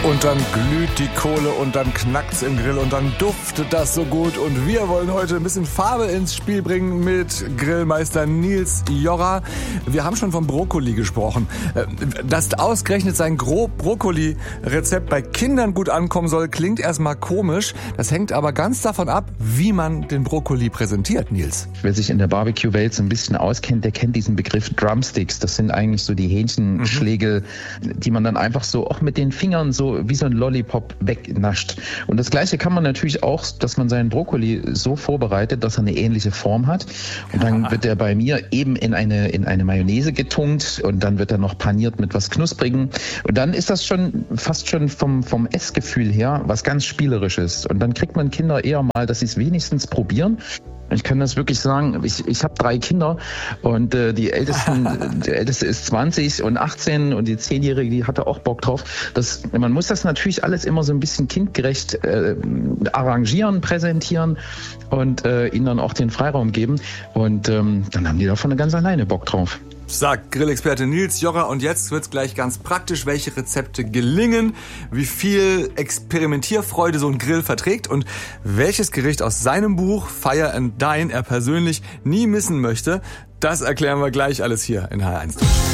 Und dann glüht die Kohle und dann knackt's im Grill und dann duftet das so gut. Und wir wollen heute ein bisschen Farbe ins Spiel bringen mit Grillmeister Nils Jorra. Wir haben schon vom Brokkoli gesprochen. Dass ausgerechnet sein Brokkoli-Rezept bei Kindern gut ankommen soll, klingt erstmal komisch. Das hängt aber ganz davon ab, wie man den Brokkoli präsentiert, Nils. Wer sich in der Barbecue-Welt so ein bisschen auskennt, der kennt diesen Begriff Drumsticks. Das sind eigentlich so die Hähnchenschlägel, die man dann einfach so auch mit den Fingern so wie so ein Lollipop wegnascht. Und das Gleiche kann man natürlich auch, dass man seinen Brokkoli so vorbereitet, dass er eine ähnliche Form hat. Und dann wird er bei mir eben in eine Mayonnaise getunkt und dann wird er noch paniert mit was Knusprigem. Und dann ist das schon fast schon vom Essgefühl her was ganz Spielerisches. Und dann kriegt man Kinder eher mal, dass sie es wenigstens probieren. Ich kann das wirklich sagen, ich habe 3 Kinder und der Älteste ist 20 und 18 und die 10-Jährige, die hatte auch Bock drauf. Man muss das natürlich alles immer so ein bisschen kindgerecht arrangieren, präsentieren und ihnen dann auch den Freiraum geben. Und dann haben die davon ganz alleine Bock drauf. Sagt Grillexperte Nils Jorra. Und jetzt wird's gleich ganz praktisch, welche Rezepte gelingen, wie viel Experimentierfreude so ein Grill verträgt und welches Gericht aus seinem Buch Fire and Dine er persönlich nie missen möchte. Das erklären wir gleich alles hier in HR1.